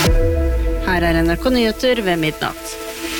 Her NRK Nyheter ved midnatt.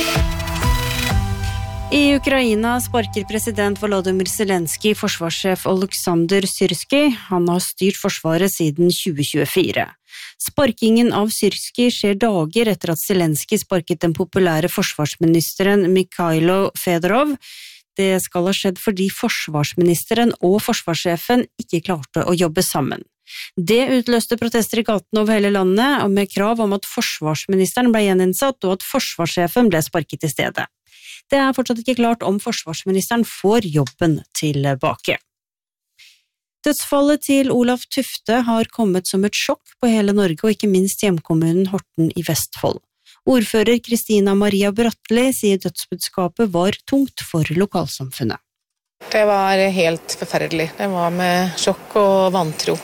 I Ukraina sparker president Volodymyr Zelenskyj forsvarssjef Oleksandr Syrskij. Han har styrt forsvaret siden 2024. Sparkingen av Syrskij skjer dager etter at Zelenskyj sparket den populære forsvarsministeren Mikhailo Fedorov. Det skal ha skjedd fordi forsvarsministeren og forsvarssjefen ikke klarte å jobbe sammen. Det utløste protester i gaten over hele landet, og med krav om at forsvarsministeren ble gjeninnsatt og at forsvarssjefen ble sparket i stedet. Det er fortsatt ikke klart om forsvarsministeren får jobben tilbake. Dødsfallet til Olav Tufte har kommet som et sjokk på hele Norge, og ikke minst hjemkommunen Horten i Vestfold. Ordfører Kristina Maria Bratteli sier dødsbudskapet var tungt for lokalsamfunnet. Det var helt forferdelig. Det var med sjokk og vantro.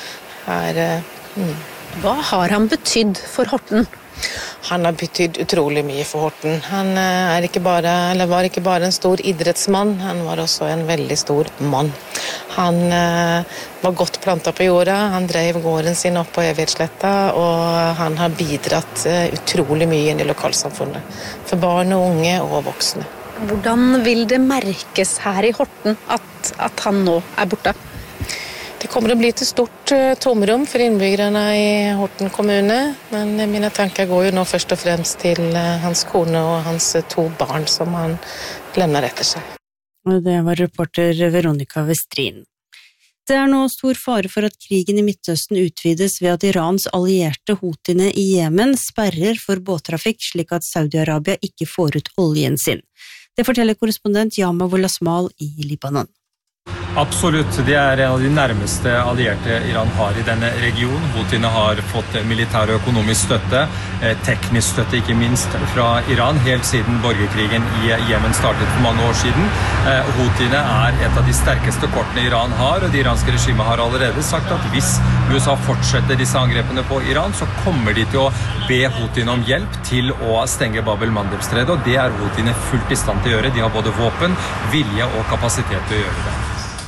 Hva har han betydd for Horten? Han har betydd utrolig mye for Horten. Han var ikke bare en stor idrettsmann, han var også en veldig stor mann. Han var godt plantet på jorda, han drev gården sin opp på Evighetssletta, og han har bidratt utrolig mye inn i lokalsamfunnet. For barn og unge og voksne. Hvordan vil det merkes her i Horten at han nå er borte? Det kommer å bli et stort tomrom for innbyggerne i Horten kommune, men mine tanker går jo nå først og fremst til hans kone og hans 2 barn som han lemner etter seg. Og det var reporter Veronica Westrin. Det er nå stor fare for at krigen i Midtøsten utvides ved at Irans allierte Houthiene i Jemen sperrer for båttrafikk slik at Saudi-Arabia ikke får ut oljen sin. Det forteller korrespondent Yama Wolasmal i Libanon. Absolutt, det er en av de nærmeste allierte Iran har i denne regionen. Houthiene har fått militær og økonomisk støtte, teknisk støtte ikke minst fra Iran, helt siden borgerkrigen i Jemen startet for mange år siden. Houthiene er et av de sterkeste kortene Iran har, og det iranske regimet har allerede sagt at hvis USA fortsetter disse angrepene på Iran, så kommer de til å be Houthiene om hjelp til å stenge Bab el-Mandeb-stredet, og det er Houthiene fullt i stand til å gjøre. De har både våpen, vilje og kapasitet til å gjøre det.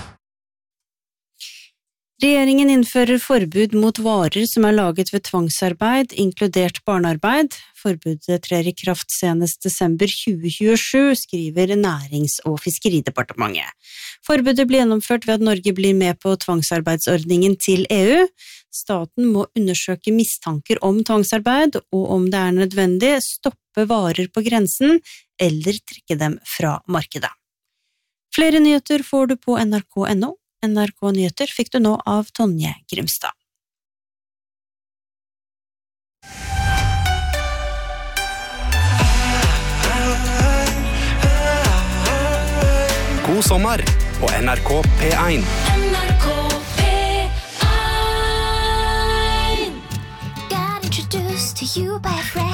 Regjeringen innfører forbud mot varer som er laget ved tvangsarbeid, inkludert barnearbeid. Forbudet trer i kraft senest desember 2027, skriver Nærings- og Fiskeridepartementet. Forbudet blir gjennomført ved at Norge blir med på tvangsarbeidsordningen til EU. Staten må undersøke mistanker om tvangsarbeid, og om det er nødvendig, stoppe varer på grensen eller trekke dem fra markedet. Flere nyheter får du på nrk.no. NRK Nyheter fikk du nå av Tonje Grimstad. God sommer på NRK P1. NRK P1. Got introduced to you by a friend.